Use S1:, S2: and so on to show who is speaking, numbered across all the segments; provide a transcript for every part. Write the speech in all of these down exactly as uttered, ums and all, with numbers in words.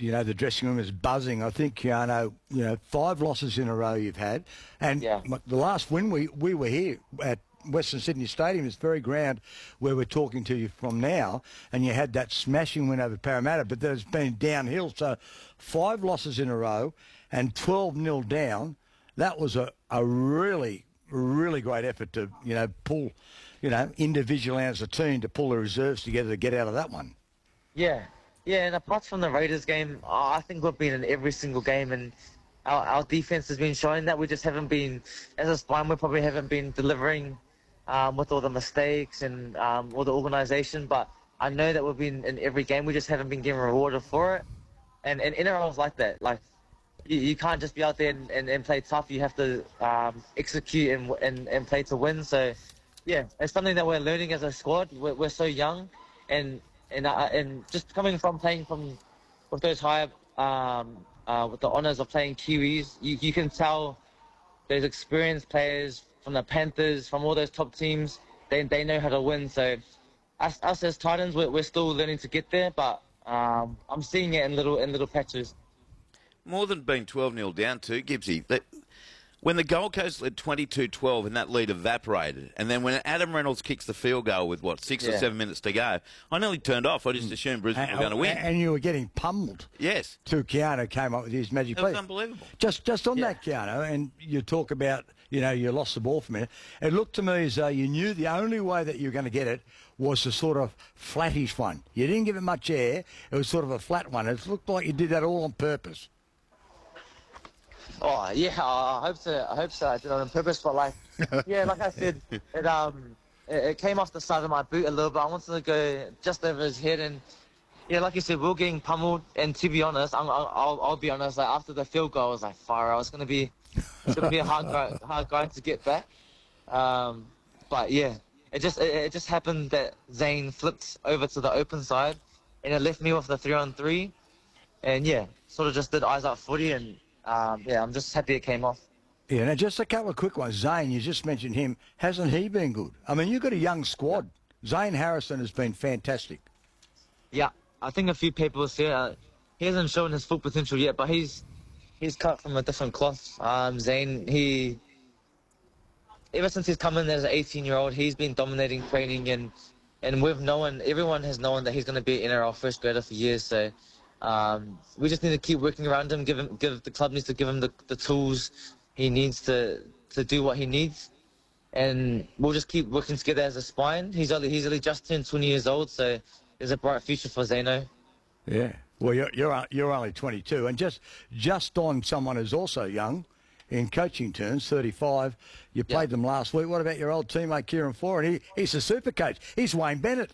S1: you know, the dressing room is buzzing. I think, Keanu, you know, five losses in a row you've had. And
S2: Yeah.
S1: the last win, we, we were here at Western Sydney Stadium, this very ground where we're talking to you from now, and you had that smashing win over Parramatta, but there's been downhill. So five losses in a row and twelve nil down. That was a, a really, really great effort to, you know, pull, you know, individually as a team to pull the reserves together to get out of that one.
S2: Yeah, yeah, and apart from the Raiders game, I think we've been in every single game, and our, our defense has been showing that. We just haven't been, as a spine, we probably haven't been delivering um, with all the mistakes and um, all the organisation, but I know that we've been in every game. We just haven't been getting rewarded for it. And, and N R L is like that. Like, you, you can't just be out there and, and, and play tough. You have to um, execute and, and, and play to win. So, yeah, it's something that we're learning as a squad. We're, we're so young, and and uh, and just coming from playing from with those high um, uh, with the honours of playing Kiwis, you, you can tell those experienced players from the Panthers, from all those top teams, they they know how to win. So us, us as Titans, we're, we're still learning to get there, but um, I'm seeing it in little in little patches.
S3: More than being twelve nil down to Gibbsy, that when the Gold Coast led twenty-two twelve and that lead evaporated, and then when Adam Reynolds kicks the field goal with, what, six
S2: Yeah.
S3: or seven minutes to go, I nearly turned off. I just assumed Brisbane
S1: And,
S3: were going to win.
S1: and you were getting pummeled.
S3: Yes.
S1: Till Keanu came up with his magic
S3: It was
S1: play.
S3: unbelievable.
S1: Just, just on
S2: Yeah.
S1: that, Keanu, and you talk about, you know, you lost the ball for a minute. It looked to me as though you knew the only way that you were going to get it was the sort of flattish one. You didn't give it much air. It was sort of a flat one. It looked like you did that all on purpose.
S2: Oh yeah, I hope so. I hope so. I did it on purpose, but like, yeah, like I said, it um, it, it came off the side of my boot a little bit. I wanted to go just over his head, and yeah, like you said, we we're getting pummeled. And to be honest, I'm, I'll, I'll, I'll be honest. Like after the field goal, I was like, fire. I was gonna be, it's gonna be a hard guy, hard guy to get back. Um, but yeah, it just it, it just happened that Zane flipped over to the open side, and it left me with the three on three, and yeah, sort of just did eyes up footy and. Um, yeah, I'm just happy it came off.
S1: Yeah, now just a couple of quick ones. Zane, you just mentioned him. Hasn't he been good? I mean, you've got a young squad. Zane Harrison has been fantastic.
S2: Yeah, I think a few people say uh, he hasn't shown his full potential yet, but he's he's cut from a different cloth. Um, Zane, he ever since he's come in as an eighteen-year-old, he's been dominating training, and and we've known, everyone has known that he's going to be an N R L first grader for years. So. Um, we just need to keep working around him. Give him, give the club needs to give him the, the tools he needs to to do what he needs, and we'll just keep working together as a spine. He's only he's only just turned twenty years old, so there's a bright future for Zeno.
S1: Yeah. Well, you're you're you're only twenty-two, and just just on someone who's also young, in coaching terms, thirty-five. You played
S2: Yeah.
S1: them last week. What about your old teammate Kieran Foran? He he's a super coach. He's Wayne Bennett.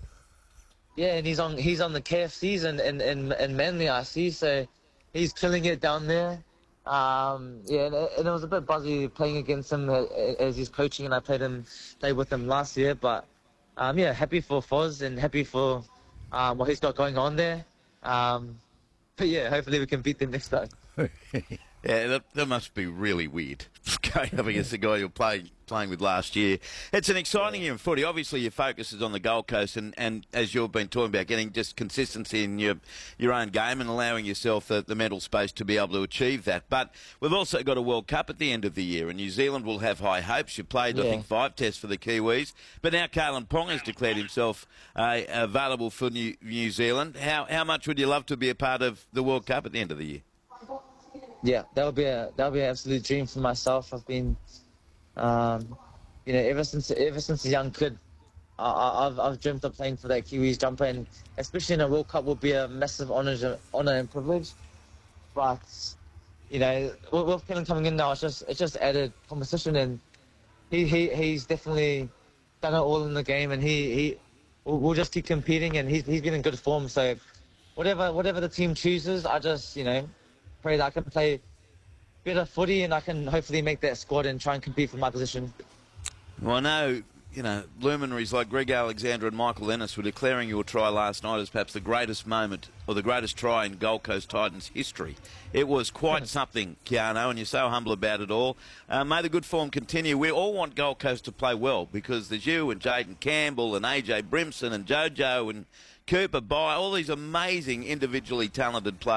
S2: Yeah, and he's on he's on the K F Cs and and and, and Manly, I see. So he's killing it down there. Um, yeah, and it, and it was a bit buzzy playing against him as he's coaching, and I played him played with him last year. But um, yeah, happy for Foz and happy for um, what he's got going on there. Um, but yeah, hopefully we can beat them next time.
S3: Yeah, that, that must be really weird, going up against the guy you're playing playing with last year. It's an exciting year in footy. Obviously, your focus is on the Gold Coast, and, and as you've been talking about, getting just consistency in your your own game and allowing yourself the, the mental space to be able to achieve that. But we've also got a World Cup at the end of the year, and New Zealand will have high hopes. You played, I
S2: Yeah.
S3: think, five tests for the Kiwis, but now Kalen Pong has declared himself uh, available for New, New Zealand. How how much would you love to be a part of the World Cup at the end of the year?
S2: Yeah, that would be a that would be an absolute dream for myself. I've been, um, you know, ever since ever since a young kid, I, I- I've I've dreamt of playing for that Kiwis jumper, and especially in a World Cup would be a massive honour honour and privilege. But you know, with, with Kellen coming in now, it's just it's just added competition, and he, he he's definitely done it all in the game, and he he we'll, we'll just keep competing, and he's he's been in good form. So whatever whatever the team chooses, I just you know. pray that I can play better footy and I can hopefully make that squad and try and compete for my position.
S3: Well, I know, you know, luminaries like Greg Alexander and Michael Ennis were declaring your try last night as perhaps the greatest moment or the greatest try in Gold Coast Titans history. It was quite something, Keanu, and you're so humble about it all. Uh, may the good form continue. We all want Gold Coast to play well because there's you and Jaden Campbell and A J Brimson and Jojo and Cooper By, all these amazing individually talented players.